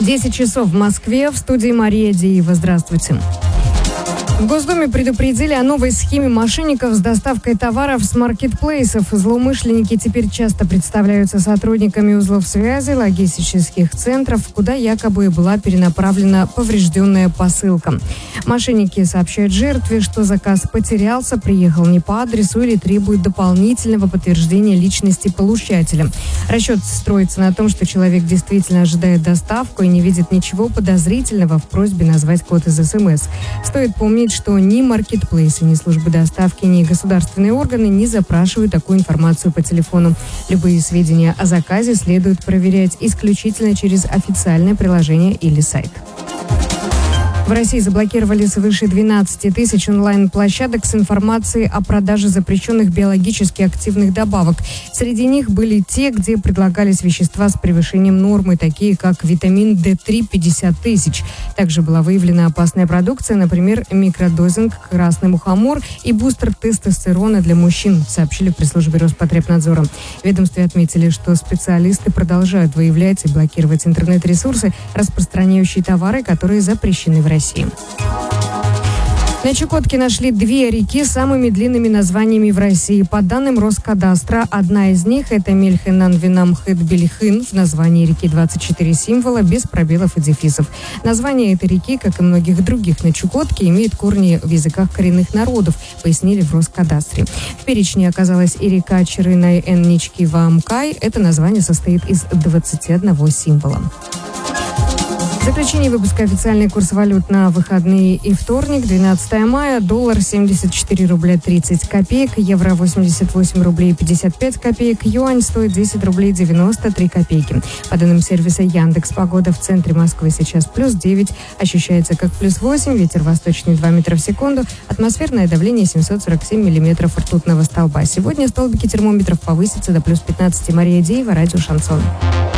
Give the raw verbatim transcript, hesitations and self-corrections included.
десять часов в Москве. В студии Мария Деева. Здравствуйте. В Госдуме предупредили о новой схеме мошенников с доставкой товаров с маркетплейсов. Злоумышленники теперь часто представляются сотрудниками узлов связи, логистических центров, куда якобы была перенаправлена поврежденная посылка. Мошенники сообщают жертве, что заказ потерялся, приехал не по адресу или требует дополнительного подтверждения личности получателя. Расчет строится на том, что человек действительно ожидает доставку и не видит ничего подозрительного в просьбе назвать код из СМС. Стоит помнить, что ни маркетплейсы, ни службы доставки, ни государственные органы не запрашивают такую информацию по телефону. Любые сведения о заказе следует проверять исключительно через официальное приложение или сайт. В России заблокировали свыше двенадцать тысяч онлайн-площадок с информацией о продаже запрещенных биологически активных добавок. Среди них были те, где предлагались вещества с превышением нормы, такие как витамин дэ три пятьдесят тысяч. Также была выявлена опасная продукция, например, микродозинг, красный мухомор и бустер тестостерона для мужчин, сообщили в пресс-службе Роспотребнадзора. В ведомстве отметили, что специалисты продолжают выявлять и блокировать интернет-ресурсы, распространяющие товары, которые запрещены в России. России. На Чукотке нашли две реки с самыми длинными названиями в России. По данным Роскадастра, одна из них – это Мельхенан-Винам-Хет-Бельхын. В названии реки двадцать четыре символа, без пробелов и дефисов. Название этой реки, как и многих других на Чукотке, имеет корни в языках коренных народов, пояснили в Роскадастре. В перечне оказалась и река Черынай-Эннички-Ваамкай. Это название состоит из двадцати одного символа. В заключение выпуска официальный курс валют на выходные и вторник, двенадцатое мая. Доллар семьдесят четыре рубля тридцать копеек, евро восемьдесят восемь рублей пятьдесят пять копеек, юань стоит десять рублей девяносто три копейки. По данным сервиса Яндекс, погода в центре Москвы сейчас плюс девять, ощущается как плюс восемь, ветер восточный два метра в секунду, атмосферное давление семьсот сорок семь миллиметров ртутного столба. Сегодня столбики термометров повысятся до плюс пятнадцати. Мария Деева, радио «Шансон».